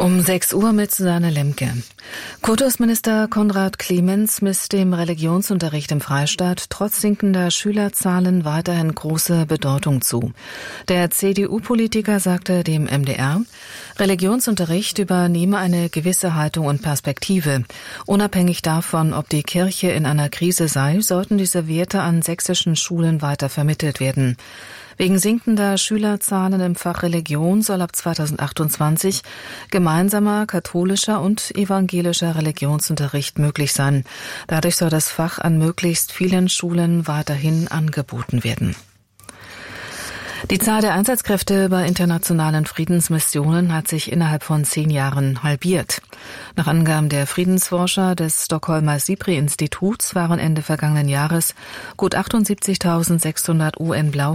Um 6 Uhr mit Susanne Lemke. Kultusminister Konrad Clemens misst dem Religionsunterricht im Freistaat trotz sinkender Schülerzahlen weiterhin große Bedeutung zu. Der CDU-Politiker sagte dem MDR, Religionsunterricht übernehme eine gewisse Haltung und Perspektive. Unabhängig davon, ob die Kirche in einer Krise sei, sollten diese Werte an sächsischen Schulen weiter vermittelt werden. Wegen sinkender Schülerzahlen im Fach Religion soll ab 2028 gemeinsamer katholischer und evangelischer Religionsunterricht möglich sein. Dadurch soll das Fach an möglichst vielen Schulen weiterhin angeboten werden. Die Zahl der Einsatzkräfte bei internationalen Friedensmissionen hat sich innerhalb von 10 Jahren halbiert. Nach Angaben der Friedensforscher des Stockholmer SIPRI-Instituts waren Ende vergangenen Jahres gut 78.600 UN-Blau